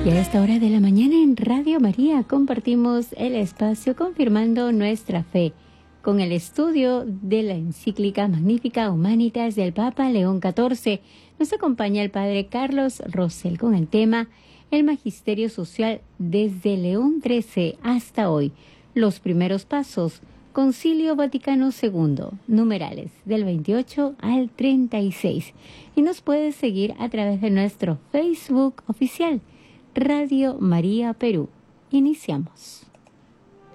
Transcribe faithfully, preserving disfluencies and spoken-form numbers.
Y a esta hora de la mañana en Radio María compartimos el espacio confirmando nuestra fe con el estudio de la encíclica Magnificat Humanitas del Papa León catorce. Nos acompaña el Padre Carlos Rosell con el tema El Magisterio Social desde León trece hasta hoy. Los primeros pasos, Concilio Vaticano segundo, numerales del veintiocho al treinta y seis. Y nos puedes seguir a través de nuestro Facebook oficial, Radio María Perú. Iniciamos.